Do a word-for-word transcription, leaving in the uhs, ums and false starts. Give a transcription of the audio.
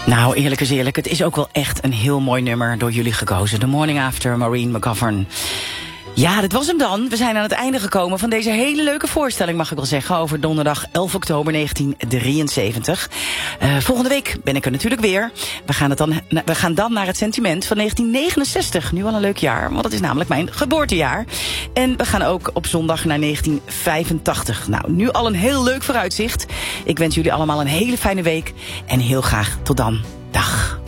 Nou, eerlijk is eerlijk, het is ook wel echt een heel mooi nummer door jullie gekozen. The Morning After, Maureen McGovern. Ja, dit was hem dan. We zijn aan het einde gekomen van deze hele leuke voorstelling, mag ik wel zeggen, over donderdag elf oktober negentien drieënzeventig. Uh, volgende week ben ik er natuurlijk weer. We gaan, het dan, we gaan dan naar het sentiment van negentien negenenzestig. Nu al een leuk jaar, want het is namelijk mijn geboortejaar. En we gaan ook op zondag naar negentien vijfentachtig. Nou, nu al een heel leuk vooruitzicht. Ik wens jullie allemaal een hele fijne week en heel graag tot dan. Dag.